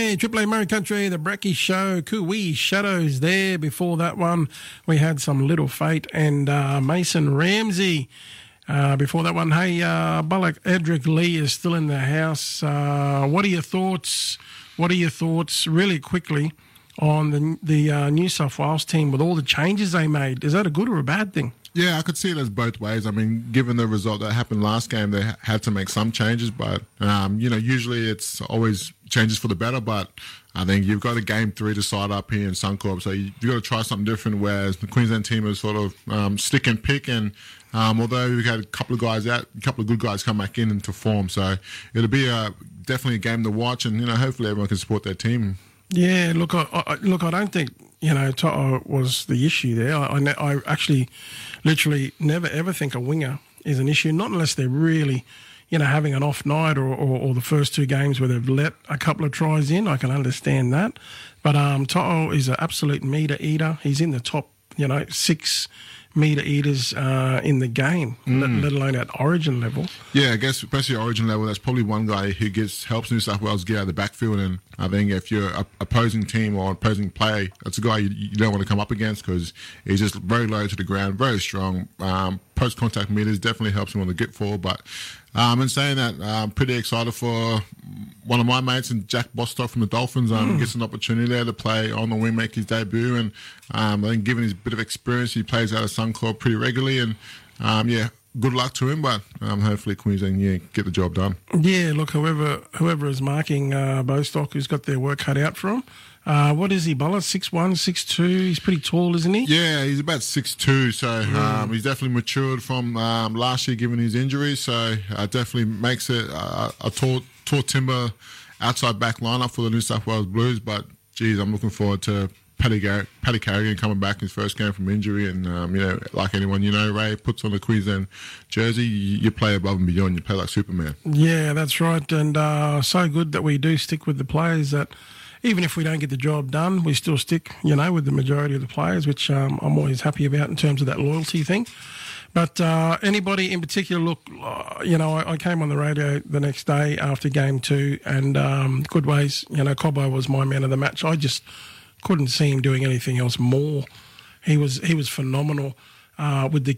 Hey, Triple A Murray Country, the Bracky Show, Cooee Shadows there. Before that one, we had some Little Fate and Mason Ramsey. Before that one, hey, Bullock, Edric Lee is still in the house. What are your thoughts? Really quickly on the New South Wales team with all the changes they made? Is that a good or a bad thing? Yeah, I could see it as both ways. I mean, given the result that happened last game, they had to make some changes, but, usually it's always changes for the better, but I think you've got a game 3 to side up here in Suncorp, so you've got to try something different, whereas the Queensland team is sort of stick and pick, and although we've had a couple of guys out, a couple of good guys come back into form, so it'll be definitely a game to watch, and, hopefully everyone can support their team. Yeah, look, I don't think, To'o was the issue there. I actually literally never ever think a winger is an issue, not unless they're really, having an off night or the first 2 games where they've let a couple of tries in. I can understand that. But To'o is an absolute meter eater. He's in the top, 6 meter eaters in the game, let alone at Origin level. Yeah, I guess especially Origin level, that's probably one guy who helps New South Wales get out of the backfield. And I think if you're an opposing team or opposing player, that's a guy you don't want to come up against because he's just very low to the ground, very strong. Post-contact meters definitely helps him on the get forward. But in saying that, I'm pretty excited for one of my mates, and Jack Bostock from the Dolphins, gets an opportunity there to play on the wing, make his debut. And I think given his bit of experience, he plays out of Suncorp pretty regularly. And, good luck to him, but hopefully Queensland get the job done. Yeah, look, whoever is marking Bostock has got their work cut out for him. What is he, Buller? 6'1", 6'2"? He's pretty tall, isn't he? Yeah, he's about 6'2", so he's definitely matured from last year given his injuries, so definitely makes it a tall timber outside back lineup for the New South Wales Blues, but, geez, I'm looking forward to Paddy Carrigan coming back in his first game from injury, and like anyone Ray puts on the Queensland jersey, you play above and beyond. You play like Superman. Yeah, that's right, and so good that we do stick with the players that even if we don't get the job done, we still stick, with the majority of the players, which I'm always happy about in terms of that loyalty thing. But anybody in particular, look, I came on the radio the next day after game 2, and Goodways, Cobbo was my man of the match. I just couldn't see him doing anything else more. He was phenomenal with the